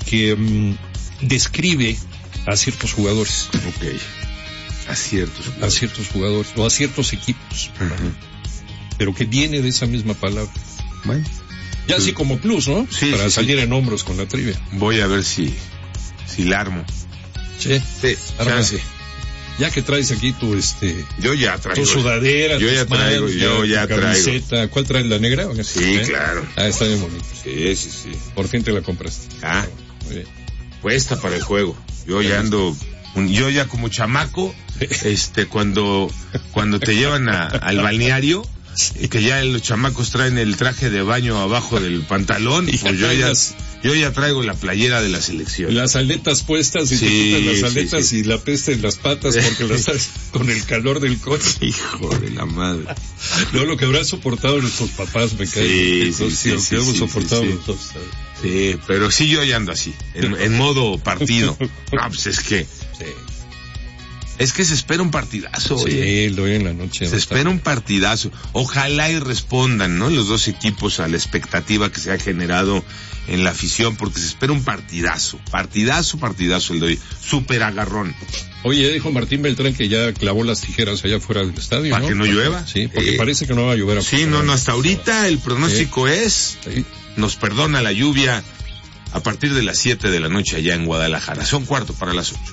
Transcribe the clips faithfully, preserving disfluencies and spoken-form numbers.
que um, describe a ciertos jugadores. Ok. A ciertos jugadores. A ciertos jugadores, o a ciertos equipos. Uh-huh. Pero que viene de esa misma palabra. Bueno. Ya así como plus, ¿no? Sí, Para sí, salir sí. en hombros con la trivia. Voy a ver si, si la armo. Sí. Sí, chance. Ya que traes aquí tu, este... Yo ya traigo. Tu sudadera, yo tus ya traigo, manos, yo ya, tu traigo. Camiseta. ¿Cuál traes, la negra? Sí, ¿Eh? claro. Ah, está bien bonito. Sí, sí, sí. Por fin te la compraste. Ah. Muy bien. Puesta para el juego. Yo ya ando, un, yo ya como chamaco, este, cuando, cuando te llevan a, al balneario, y que ya los chamacos traen el traje de baño abajo del pantalón, y pues yo ya, yo ya traigo la playera de la selección. Las aletas puestas y sí, te quitas las aletas sí, sí. y la peste en las patas porque las traes con el calor del coche. Hijo de la madre. No, lo que habrán soportado nuestros papás, me cae. Sí, Entonces, sí, lo sí, que hemos sí, soportado sí, sí. nosotros, ¿sabes? Sí, pero sí yo ya ando así, en, en modo partido. No, pues es que... Sí. Es que se espera un partidazo. Sí, oye. lo en la noche. Se no espera está. un partidazo. Ojalá y respondan, ¿no? Los dos equipos a la expectativa que se ha generado en la afición, porque se espera un partidazo. Partidazo, partidazo el de hoy. Súper agarrón. Oye, dijo Martín Beltrán que ya clavó las tijeras allá fuera del estadio, ¿Para ¿no? que no llueva? Sí, porque eh, parece que no va a llover. Sí, no, no, hasta ahorita el pronóstico sí. es, Sí. nos perdona la lluvia a partir de las siete de la noche allá en Guadalajara. Son cuarto para las ocho.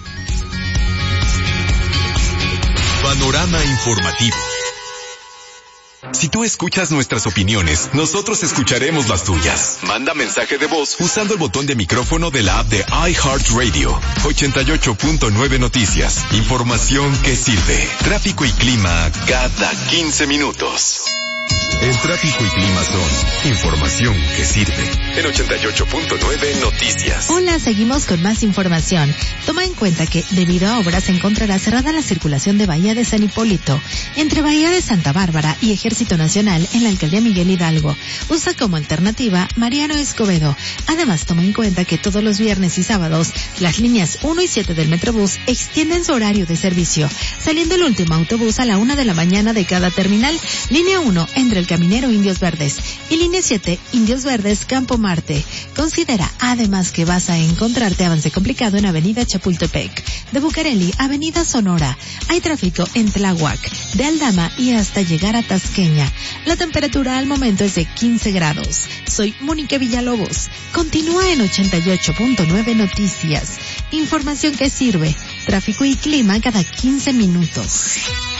Panorama informativo. Si tú escuchas nuestras opiniones, nosotros escucharemos las tuyas. Manda mensaje de voz usando el botón de micrófono de la app de iHeartRadio. ochenta y ocho punto nueve Noticias. Información que sirve. Tráfico y clima cada quince minutos. El tráfico y clima son información que sirve. En ochenta y ocho punto nueve Noticias. Hola, seguimos con más información. Toma en cuenta que, debido a obras, se encontrará cerrada la circulación de Bahía de San Hipólito, entre Bahía de Santa Bárbara y Ejército Nacional en la Alcaldía Miguel Hidalgo. Usa como alternativa Mariano Escobedo. Además, toma en cuenta que todos los viernes y sábados, las líneas uno y siete del Metrobús extienden su horario de servicio, saliendo el último autobús a la una de la mañana de cada terminal. Línea uno, entre el Caminero Indios Verdes, y línea siete, Indios Verdes Campo Marte. Considera además que vas a encontrarte avance complicado en Avenida Chapultepec, de Bucareli, Avenida Sonora. Hay tráfico en Tláhuac, de Aldama y hasta llegar a Tasqueña. La temperatura al momento es de quince grados. Soy Mónica Villalobos. Continúa en ochenta y ocho punto nueve Noticias. Información que sirve. Tráfico y clima cada quince minutos.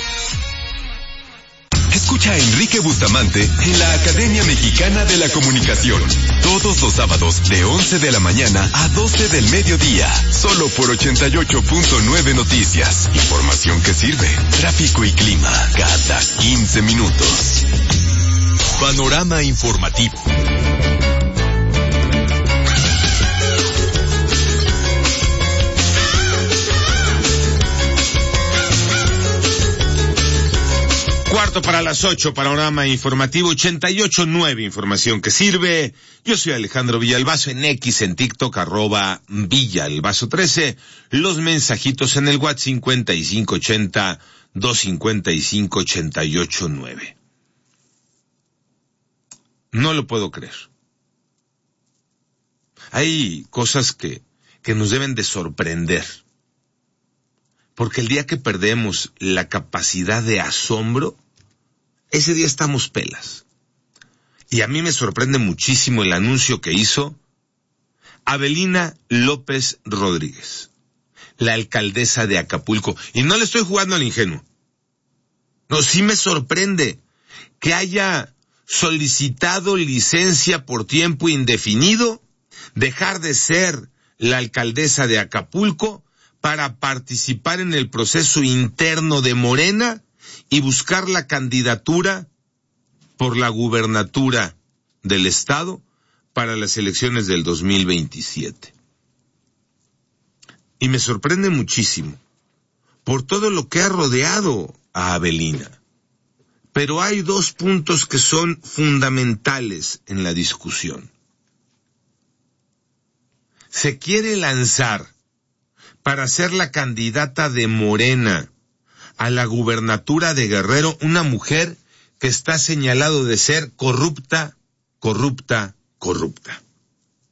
Escucha a Enrique Bustamante en la Academia Mexicana de la Comunicación. Todos los sábados de once de la mañana a doce del mediodía. Solo por ochenta y ocho punto nueve Noticias. Información que sirve. Tráfico y clima cada quince minutos. Panorama informativo. Cuarto para las ocho, panorama informativo ochenta y ocho punto nueve, información que sirve. Yo soy Alejandro Villalbazo, en X, en TikTok, arroba Villalbazo trece. Los mensajitos en el WhatsApp cincuenta y cinco ochenta, doscientos cincuenta y cinco, ochenta y ocho nueve. No lo puedo creer. Hay cosas que, que nos deben de sorprender. Porque el día que perdemos la capacidad de asombro, ese día estamos pelas. Y a mí me sorprende muchísimo el anuncio que hizo Avelina López Rodríguez, la alcaldesa de Acapulco. Y no le estoy jugando al ingenuo. No, sí me sorprende que haya solicitado licencia por tiempo indefinido, dejar de ser la alcaldesa de Acapulco para participar en el proceso interno de Morena y buscar la candidatura por la gubernatura del estado para las elecciones del dos mil veintisiete. Y me sorprende muchísimo por todo lo que ha rodeado a Avelina. Pero hay dos puntos que son fundamentales en la discusión. Se quiere lanzar para ser la candidata de Morena a la gubernatura de Guerrero, una mujer que está señalado de ser corrupta, corrupta, corrupta.